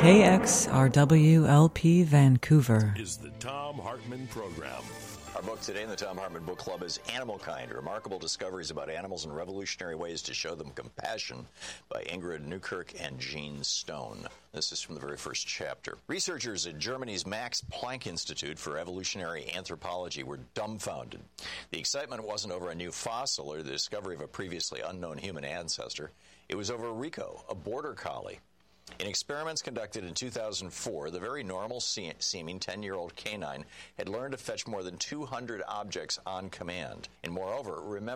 KXRWLP Vancouver is the Thom Hartmann Program. Our book today in the Thom Hartmann Book Club is Animal Kind, Remarkable Discoveries About Animals and Revolutionary Ways to Show Them Compassion by Ingrid Newkirk and Jean Stone. This is from the very first chapter. Researchers at Germany's Max Planck Institute for Evolutionary Anthropology were dumbfounded. The excitement wasn't over a new fossil or the discovery of a previously unknown human ancestor. It was over Rico, a border collie. In experiments conducted in 2004, the very normal-seeming 10-year-old canine had learned to fetch more than 200 objects on command. And moreover, remember